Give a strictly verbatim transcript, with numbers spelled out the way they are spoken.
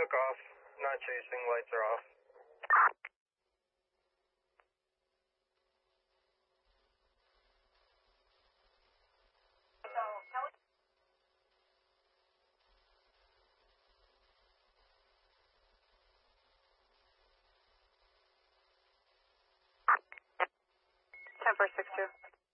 took off. Not chasing, lights are off. ten four six two.